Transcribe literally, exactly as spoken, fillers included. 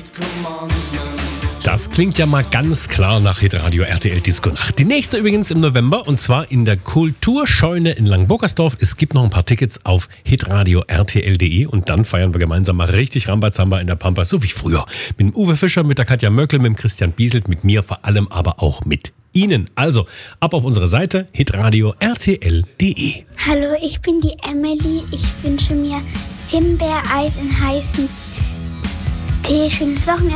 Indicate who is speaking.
Speaker 1: Das klingt ja mal ganz klar nach Hitradio R T L Disco Nacht. Die nächste übrigens im November und zwar in der Kulturscheune in Langbockersdorf. Es gibt noch ein paar Tickets auf hitradio r t l punkt d e und dann feiern wir gemeinsam mal richtig Rambazamba in der Pampa, so wie früher. Mit dem Uwe Fischer, mit der Katja Möckel, mit dem Christian Bieselt, mit mir vor allem, aber auch mit Ihnen. Also ab auf unsere Seite hitradio r t l punkt d e.
Speaker 2: Hallo, ich bin die Emily. Ich wünsche mir Himbeereis in heißen Tee. Schönes Wochenende.